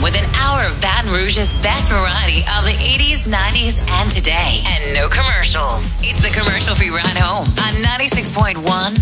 with an hour of Baton Rouge's best variety of the 80s, 90s, and today. And no commercials. It's the commercial-free ride home on 96.1